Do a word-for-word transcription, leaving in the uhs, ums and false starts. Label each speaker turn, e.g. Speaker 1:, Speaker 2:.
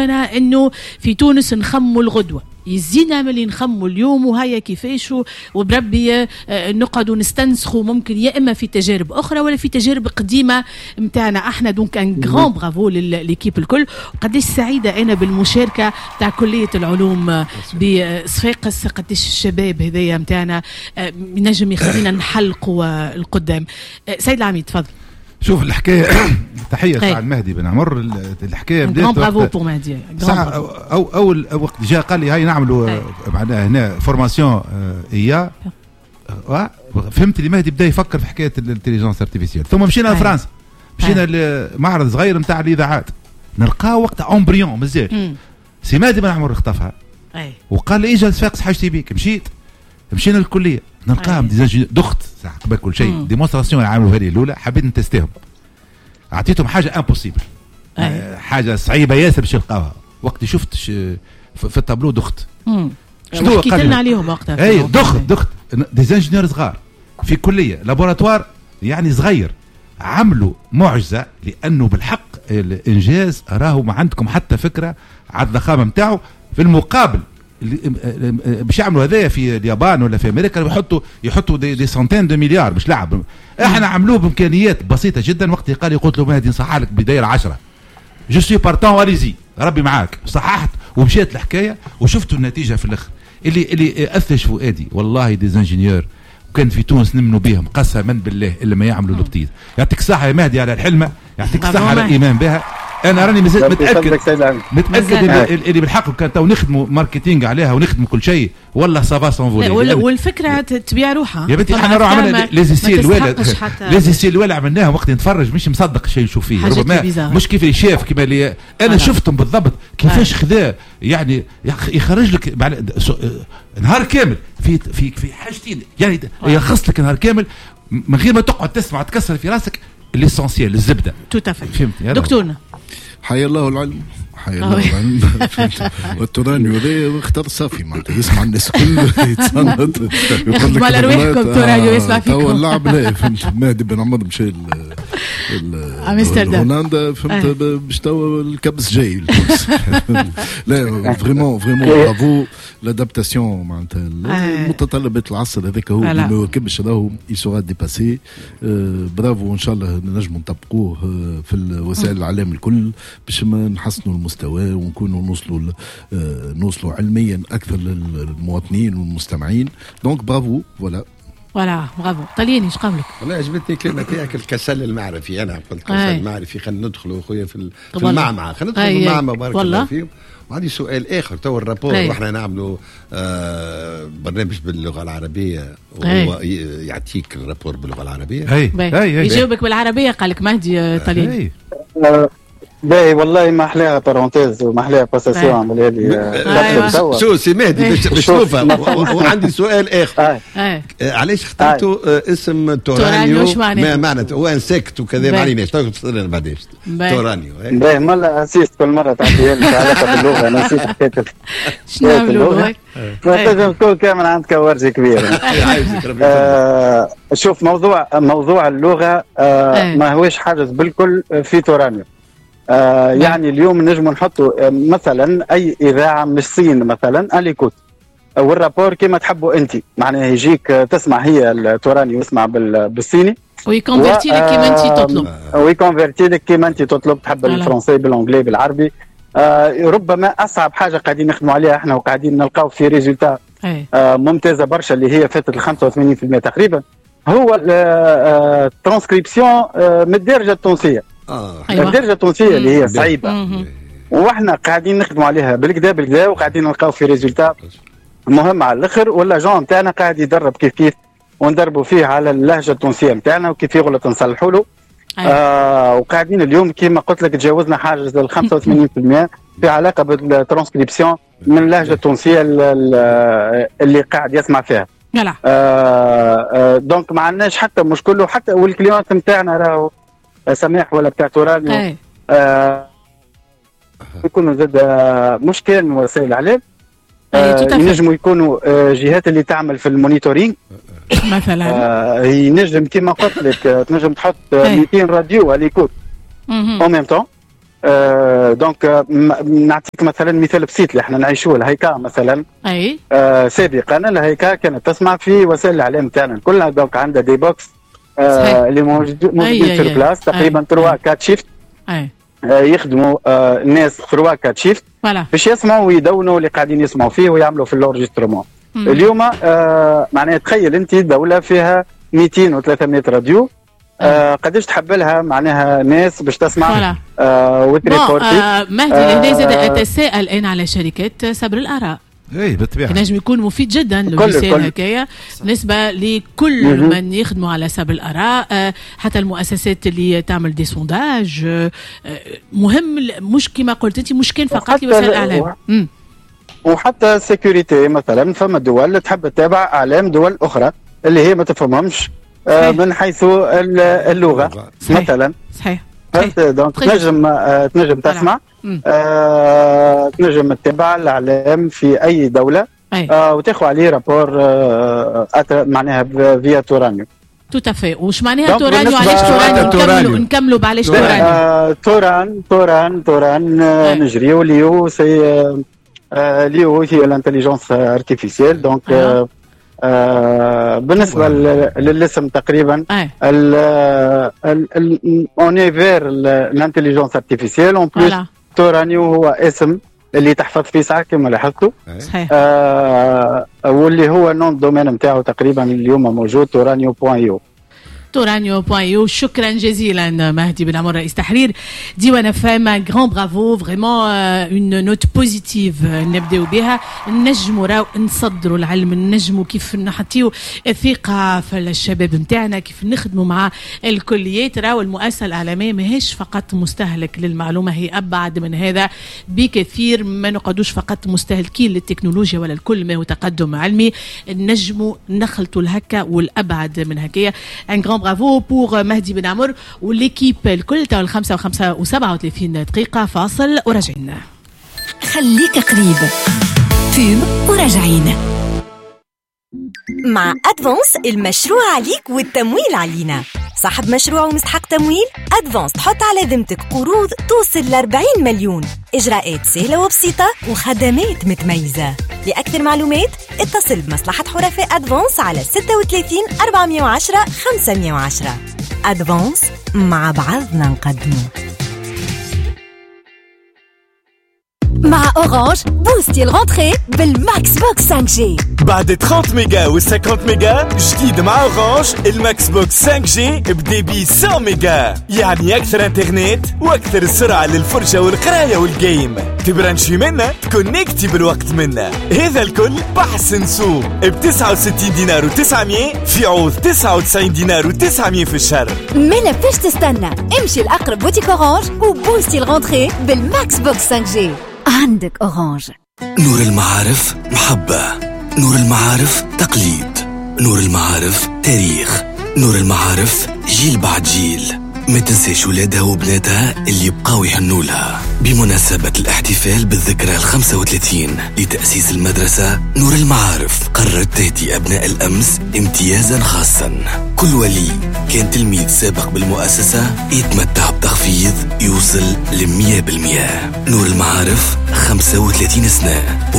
Speaker 1: يزيدنا انه في تونس نخموا الغدوه، يزينا من اللي نخموا اليوم وهيا كيفاش، وبربي نقعد ونستنسخوا ممكن يا اما في تجارب اخرى ولا في تجارب قديمه نتاعنا احنا. دونك ان غران برافو لليكيب الكل، وقديش سعيده انا بالمشاركه تاع كليه العلوم بصفاقس، قديش الشباب هذايا نتاعنا نجم يخلينا نحلقوا القدام. سيد العميد تفضل.
Speaker 2: شوف الحكايه تحيه سعد مهدي بن عمر. الحكايه بدات
Speaker 1: برافو بور مهدي
Speaker 2: او اول وقت جاء قال لي هاي نعملوا معناها هنا فورماسيون اياه، فهمت اللي مهدي بدا يفكر في حكايه الانتليجنس ارتيفيسيال. ثم مشينا لفرنسا، مشينا لمعرض صغير نتاع الاذاعات، نلقاه وقت امبريون مازال. سي مهدي بن عمر اختفى وقال لي اجا لصفاقس حاجتي بيك. مشيت مشينا للكليه نلقاهم دخت قبل كل شيء ديمونستراسيون عملوا هذه الاولى، حبيت نتستهم، اعطيتهم حاجه امبوسيبل، حاجه صعيبه ياسر باش يلقاوها. وقت شفت في التابلو دخت.
Speaker 1: شنو حكيت لنا عليهم وقتها؟
Speaker 2: اي دخت دخت ديزانجينيور صغار في كليه لابوراتوار يعني صغير، عملوا معجزه لانه بالحق الانجاز راهو ما عندكم حتى فكره على الضخامه نتاعو. في المقابل باش يعملوا هذايا في اليابان ولا في امريكا يحطوا يحطوا دي, دي سنتين دو مليار باش لعب. احنا عملوه بامكانيات بسيطه جدا. وقت قال لي قلت له مهدي نصحح لك بدايه عشرة جو سوي بارتون واليزي ربي معاك. صححت ومشيت الحكايه وشفتوا النتيجه في الاخر اللي اللي اثلج فؤادي والله. دي انجينيور وكان في تونس نمنوا بهم قسما بالله الا ما يعملوا البطيط. يعطيك الصحه يا مهدي على الحلمه، يعطيك الصحه على الايمان بها. انا راني مازال متاكد متاكد اللي بالحق كان تو نخدموا ماركتينغ عليها ونخدموا كل شيء والله سافا سون فولي.
Speaker 1: والفكره تبيع روحها
Speaker 2: يا بنتي. احنا نروح عملنا ليزيسي الوالد ليزيسي الوالد عملناها وقت نتفرج مش مصدق شيء نشوف فيه ربما مش كيف اللي شاف كيما اللي انا شفتهم بالضبط كيفاش خذا يعني يخرج لك نهار كامل في في في حاجتين يعني يلخص لك نهار كامل من غير ما تقعد تسمع تكسر في راسك ليسونسيال الزبده.
Speaker 1: توتافي دكتورنا.
Speaker 3: حيا الله العلم، حيا الله العلم. والتورانيو هذا اختار صافي معناتها يسمع الناس كل يتصنت يقول لك
Speaker 1: على روحكم تورانيو يسمع فيكم.
Speaker 3: تو اللعب لا فهمت. مهدي بن عمر مشى
Speaker 1: امستردام
Speaker 3: هولندا فهمت باش تو الكبس جاي. لا فريمون فريمون برافو لادابتاسيون معناتها المتطلبات العصر هذاك هو اللي ما يواكبش راهو يسوغا ديباسي. برافو وان شاء الله نجموا نطبقوه في وسائل الاعلام الكل باش ما نحسنوا المستوى ونكونوا نوصلوا نوصلوا علميا اكثر للمواطنين والمستمعين. دونك برافو فوالا
Speaker 1: فوالا برافو. طلياني ايش قبلك؟
Speaker 4: والله عجبتني الكلمه تاعك الكسل المعرفي. انا قلت كسل المعرفي خلينا ندخلوا خويا في, في المعمعه، خلينا ندخلوا في المعمعه بارك الله فيهم. وعندي سؤال اخر. تو الرابور واحنا نعملوا آه برنامج باللغه العربيه وهو يعطيك الرابور باللغه العربيه.
Speaker 2: اي اي
Speaker 1: يجاوبك بالعربيه قال لك مهدي طلياني.
Speaker 5: باهي والله ما احلاها بارونتيز وما احلاها باساسيون عملها لي.
Speaker 4: شو سي مهدي باش تشوفها. وعندي سؤال اخر. علاش اخترتوا اسم تورانيو؟ ما معناته هو انسكت وكذا ما عليناش. تفسر لنا بعدين تورانيو.
Speaker 5: باهي مالا اسيست كل مره تعطيها لي علاقه باللغه. انا نسيت حكايه
Speaker 1: شنو نعملوا.
Speaker 5: لازم تكون كامل عندك ورجه كبيره. شوف موضوع موضوع اللغه ما هوش حاجز بالكل في تورانيو. آه يعني اليوم نجم نحطوا مثلا اي اذاعه من الصين مثلا اليكوت والرابور كما تحبوا انت معناها يجيك تسمع هي التوراني يسمع بالصيني
Speaker 1: ويكونفرتي لك كما انت تطلب
Speaker 5: ويكونفرتي لك كما انت تطلب. تحب الفرنسي بالانجلي بالعربي. آه ربما اصعب حاجه قاعدين نخدموا عليها احنا وقاعدين نلقاو في ريزولتا آه ممتازه برشا اللي هي فاتت ال خمسة وثمانين بالمئة تقريبا هو الترانسكريبسيون آه من الدرجه التونسيه.
Speaker 4: اه
Speaker 5: أيوة. الدرجه التونسيه اللي هي صعيبه واحنا قاعدين نخدموا عليها بالكدا بالكدا وقاعدين نلقاو في ريزولتا مهم على الاخر. واللاجون نتاعنا قاعد يدرب كيف كيف وندربوا فيه على اللهجه التونسيه نتاعنا وكيف يغلط نصلحوا له. أيوة. آه وقاعدين اليوم كما قلت لك تجاوزنا حاجز ال خمسة وثمانين بالمئة في علاقه بالترانسكريبسيون من اللهجه التونسيه اللي قاعد يسمع فيها.
Speaker 1: آه
Speaker 5: آه دونك ما عندناش حتى مشكل. وحتى والكليونت نتاعنا راهو سماح ولا بتاع تورانيو آه يكونوا زاد مش كان وسائل الاعلام آه ينجموا يكونوا آه جهات اللي تعمل في المونيتورينج
Speaker 1: مثلا.
Speaker 5: آه ينجم كما قلت لك تنجم تحط مئتين راديو على ليكوت او ميم طون آه دونك آه نعطيك مثلا مثال بسيط اللي احنا نعيشوه. الهيكا مثلا
Speaker 1: اي
Speaker 5: آه سابقا الهيكا كانت تسمع في وسائل الاعلام تاعنا كلها، دونك عندها دي بوكس آه اللي موجودين في البلاص تقريبا تروا كات شيفت آه يخدموا آه الناس تروا كات شيفت باش يسمعوا ويدونوا اللي قاعدين يسمعوا فيه ويعملوا في اللورجسترمون. اليوم آه معناها تخيل انت دوله فيها مئتين وثلاثمائة راديو، آه قداش تحب لها معناها ناس باش تسمع آه وتريبورتي.
Speaker 1: آه مهدي لهنا زاد اتساءل الان على شركات سبر الاراء.
Speaker 2: اي بالطبيعه
Speaker 1: نجم يكون مفيد جدا للمثال هكايا بالنسبه لكل من يخدموا على سبر الاراء، آه حتى المؤسسات اللي تعمل دي سونداج. آه مهم مش كما قلت انت مش كان فقط لوسائل الاعلام،
Speaker 5: وحتى سيكوريتي مثلا فما دول تحب تتابع اعلام دول اخرى اللي هي ما تفهمهمش آه من حيث اللغه صحيح. مثلا
Speaker 1: صحيح
Speaker 5: دونك تنجم آه تنجم تسمع آه تنجم تتابع الاعلام في اي دوله آه وتاخذ عليه رابور آه معناها فيا تورانيو.
Speaker 1: توتافي. وش معناها تورانيو؟ علاش تورانيو؟ نكملوا نكملوا بعلاش تورانيو.
Speaker 5: آه توران توران توران آه نجريو ليو سي آه ليو هي الانتليجنس ارتيفيسيال. دونك آه آه بالنسبه للاسم تقريبا اون اي فير الانتليجنس ارتيفيسيال اون بليس. تورانيو هو اسم اللي تحفظ فيه ساعه كما لاحظتوا
Speaker 1: صحيح.
Speaker 5: آه واللي هو نون دومين نتاعو تقريبا اليوم موجود تورانيو بوان يو
Speaker 1: تورانيو بوان يو. شكرا جزيلا مهدي بن عمر رئيس تحرير ديوان اف ام. غران برافو فريمون اون نوت بوزيتيف نبداو بها. نجموا راو نصدروا العلم، نجموا كيف نحطيو الثقه في الشباب نتاعنا، كيف نخدموا مع الكليات. راو المؤسسه الاعلاميه ماهيش فقط مستهلك للمعلومه، هي ابعد من هذا بكثير. ما نقعدوش فقط مستهلكين للتكنولوجيا ولا الكل ما هو تقدم علمي، نجموا نخلطوا الهكا والابعد من هكايا. ان غران برافو بور مهدي بن عمر والليكيب الكل. تاع الخمسة وخمسة وسبعة وثلاثين دقيقة فاصل وراجعين.
Speaker 6: خليك قريب فيلم وراجعين مع أدفانس. المشروع عليك والتمويل علينا. صاحب مشروع ومستحق تمويل؟ أدفانس تحط على ذمتك قروض توصل ل أربعين مليون. إجراءات سهلة وبسيطة وخدمات متميزة. لأكثر معلومات اتصل بمصلحة حرفاء أدفانس على ستة وثلاثين أربعمائة وعشرة خمسمائة وعشرة. أدفانس مع بعضنا نقدمه. مع أورانج بوستي الغونتري بالماكس بوكس خمسة جي.
Speaker 7: بعد ثلاثين ميجا و خمسين ميجا جديد مع أورانج الماكس بوكس خمسة جي بديبي مئة ميجا، يعني أكثر انترنت وأكثر سرعة للفرجة والقراية والجيم. تبرانشي منا تكونكتي بالوقت منا. هذا الكل بحث سوق ب تسعة وستين دينار وتسعمائة في عوض تسعة وتسعين دينار وتسعمائة في الشهر.
Speaker 6: مالا فاش تستنى؟ امشي لأقرب بوتيك أورانج وبوستي الغونتري بالماكس بوكس خمسة جي. عندك أورانج.
Speaker 8: نور المعارف محبة، نور المعارف تقليد، نور المعارف تاريخ، نور المعارف جيل بعد جيل. ما تنساش ولادها وبناتها اللي يبقاو يهنولها. بمناسبة الاحتفال بالذكرى الخمسة وثلاثين لتأسيس المدرسة نور المعارف، قررت تهدي أبناء الأمس امتيازا خاصا. كل ولي كان تلميذ سابق بالمؤسسة يتمتع بتخفيض يوصل لمية بالمية. نور المعارف خمسة وثلاثين سنة